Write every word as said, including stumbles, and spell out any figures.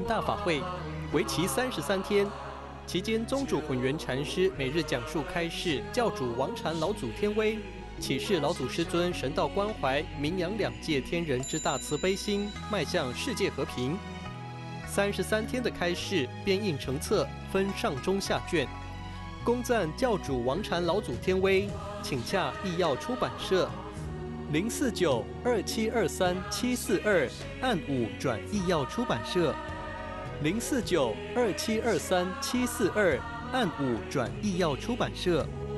大法会，为期三十三天。期间，宗主混元禅师每日讲述开示教主王禅老祖天威，启示老祖师尊神道关怀，名扬两界天人之大慈悲心，迈向世界和平。三十三天的开示编印成册，分上中下卷。恭赞教主王禅老祖天威，请洽义耀出版社零四九二七二三七四二，按五转义耀出版社。零四九二七二三七四二，按五转义耀出版社。